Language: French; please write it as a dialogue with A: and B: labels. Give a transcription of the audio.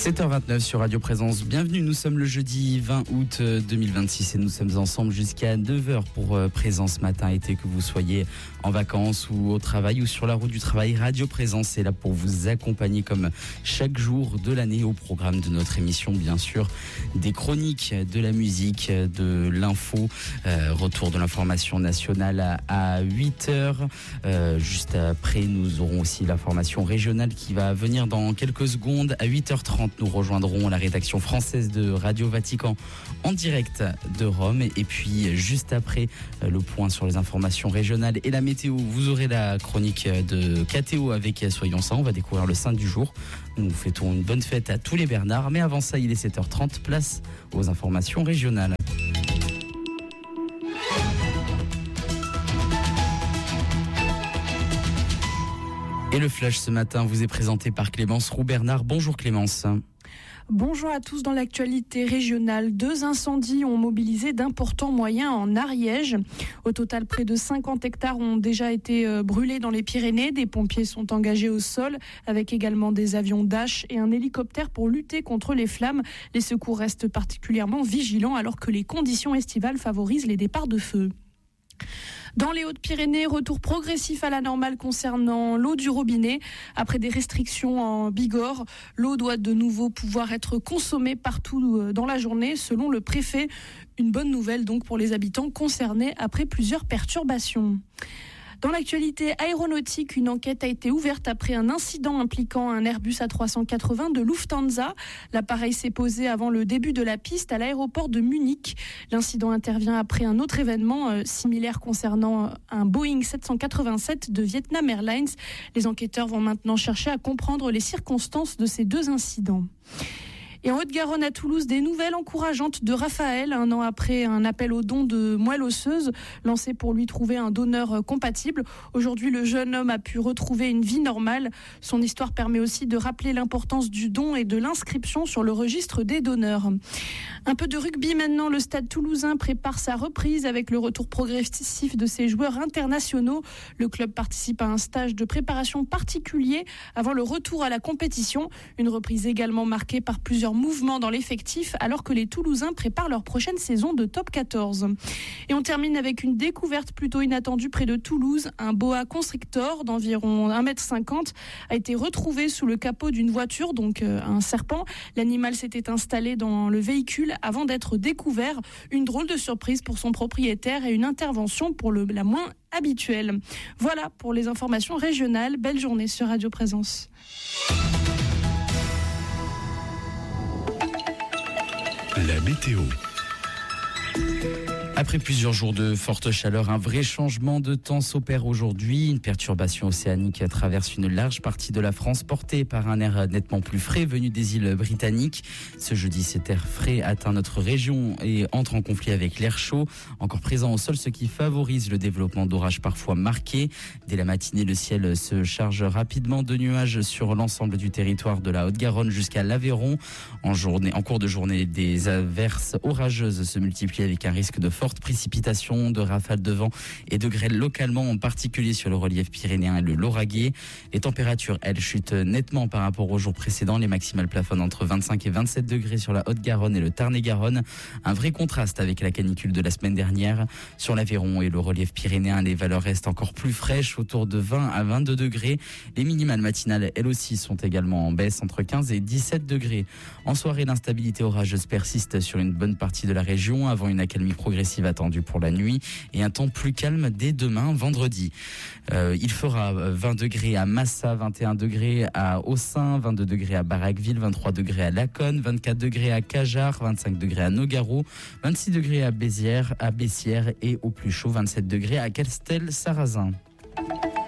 A: 7h29 sur Radio Présence. Bienvenue, nous sommes le jeudi 20 août 2026 et nous sommes ensemble jusqu'à 9h pour Présence matin été, que vous soyez en vacances ou au travail ou sur la route du travail. Radio Présence est là pour vous accompagner comme chaque jour de l'année au programme de notre émission, bien sûr, des chroniques, de la musique, de l'info, retour de l'information nationale à 8h. Juste après, nous aurons aussi l'information régionale qui va venir dans quelques secondes. À 8h30, nous rejoindrons la rédaction française de Radio Vatican en direct de Rome. Et puis, juste après, le point sur les informations régionales et la météo. Vous aurez la chronique de KTO avec Soyons Saints. On va découvrir le saint du jour. Nous fêtons une bonne fête à tous les Bernards. Mais avant ça, il est 7h30. Place aux informations régionales. Et le flash ce matin vous est présenté par Clémence Roux-Bernard. Bonjour Clémence.
B: Bonjour à tous. Dans l'actualité régionale, 2 incendies ont mobilisé d'importants moyens en Ariège. Au total, près de 50 hectares ont déjà été brûlés dans les Pyrénées. Des pompiers sont engagés au sol, avec également des avions Dash et un hélicoptère pour lutter contre les flammes. Les secours restent particulièrement vigilants alors que les conditions estivales favorisent les départs de feu. Dans les Hautes-Pyrénées, retour progressif à la normale concernant l'eau du robinet. Après des restrictions en Bigorre, l'eau doit de nouveau pouvoir être consommée partout dans la journée, selon le préfet. Une bonne nouvelle donc pour les habitants concernés après plusieurs perturbations. Dans l'actualité aéronautique, une enquête a été ouverte après un incident impliquant un Airbus A380 de Lufthansa. L'appareil s'est posé avant le début de la piste à l'aéroport de Munich. L'incident intervient après un autre événement similaire concernant un Boeing 787 de Vietnam Airlines. Les enquêteurs vont maintenant chercher à comprendre les circonstances de ces 2 incidents. Et en Haute-Garonne à Toulouse, des nouvelles encourageantes de Raphaël, 1 an après un appel au don de moelle osseuse lancé pour lui trouver un donneur compatible. Aujourd'hui, le jeune homme a pu retrouver une vie normale. Son histoire permet aussi de rappeler l'importance du don et de l'inscription sur le registre des donneurs. Un peu de rugby maintenant. Le Stade toulousain prépare sa reprise avec le retour progressif de ses joueurs internationaux. Le club participe à un stage de préparation particulier avant le retour à la compétition. Une reprise également marquée par plusieurs mouvements dans l'effectif alors que les Toulousains préparent leur prochaine saison de top 14. Et on termine avec une découverte plutôt inattendue près de Toulouse. Un boa constrictor d'environ 1,50 m a été retrouvé sous le capot d'une voiture, donc un serpent. L'animal s'était installé dans le véhicule avant d'être découvert. Une drôle de surprise pour son propriétaire et une intervention pour la moins habituelle. Voilà pour les informations régionales. Belle journée sur Radio Présence.
C: La météo.
A: Après plusieurs jours de forte chaleur, un vrai changement de temps s'opère aujourd'hui. Une perturbation océanique traverse une large partie de la France, portée par un air nettement plus frais venu des îles britanniques. Ce jeudi, cet air frais atteint notre région et entre en conflit avec l'air chaud, encore présent au sol, ce qui favorise le développement d'orages parfois marqués. Dès la matinée, le ciel se charge rapidement de nuages sur l'ensemble du territoire de la Haute-Garonne jusqu'à l'Aveyron. En cours de journée, des averses orageuses se multiplient avec un risque de fortes précipitations, de rafales de vent et de grêle localement, en particulier sur le relief pyrénéen et le Lauragais. Les températures, elles, chutent nettement par rapport aux jours précédents. Les maximales plafonnent entre 25 et 27 degrés sur la Haute-Garonne et le Tarn-et-Garonne. Un vrai contraste avec la canicule de la semaine dernière. Sur l'Aveyron et le relief pyrénéen, les valeurs restent encore plus fraîches, autour de 20 à 22 degrés. Les minimales matinales, elles aussi, sont également en baisse, entre 15 et 17 degrés. En soirée, l'instabilité orageuse persiste sur une bonne partie de la région, avant une accalmie progressive attendue pour la nuit et un temps plus calme dès demain, vendredi. Il fera 20 degrés à Massa, 21 degrés à Aussin, 22 degrés à Barraqueville, 23 degrés à Laconne, 24 degrés à Cajar, 25 degrés à Nogaro, 26 degrés à Bessières et au plus chaud 27 degrés à Castel-Sarrazin.